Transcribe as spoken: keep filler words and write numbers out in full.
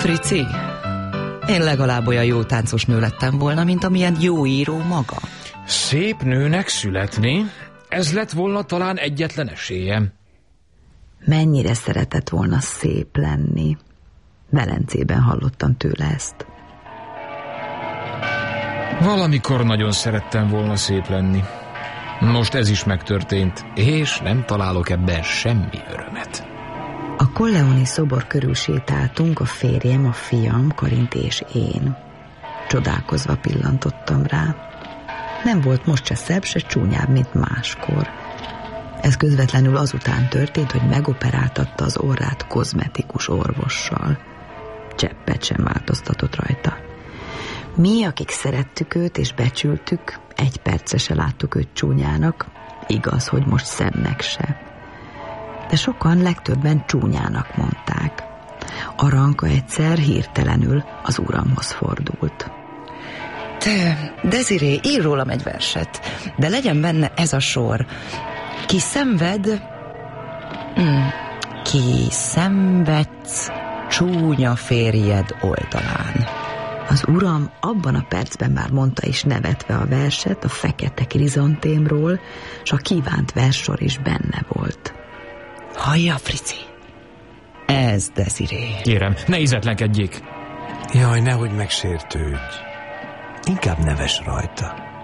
Frici, én legalább olyan jó táncos nő lettem volna, mint amilyen jó író maga. Szép nőnek születni, ez lett volna talán egyetlen esélyem. Mennyire szeretett volna szép lenni. Velencében hallottam tőle ezt. Valamikor nagyon szerettem volna szép lenni. Most ez is megtörtént, és nem találok ebben semmi örömet. A Colleoni szobor körül sétáltunk, a férjem, a fiam, Karinti és én. Csodálkozva pillantottam rá. Nem volt most se szebb, se csúnyább, mint máskor. Ez közvetlenül azután történt, hogy megoperáltatta az orrát kozmetikus orvossal. Cseppet sem változtatott rajta. Mi, akik szerettük őt és becsültük, egy perce se láttuk őt csúnyának, igaz, hogy most szebbnek se. De sokan, legtöbben csúnyának mondták. Aranka egyszer hirtelenül az uramhoz fordult. Te, Desiré, ír rólam egy verset, de legyen benne ez a sor. Ki szenved, hmm, ki szenvedsz csúnya férjed oldalán. Az uram abban a percben már mondta is nevetve a verset a fekete krizantémról, s a kívánt verssor is benne volt. Hallja, Frici? Ez Desiré. Kérem, ne ízetlenkedjék. Jaj, nehogy megsértődj. Inkább neves rajta.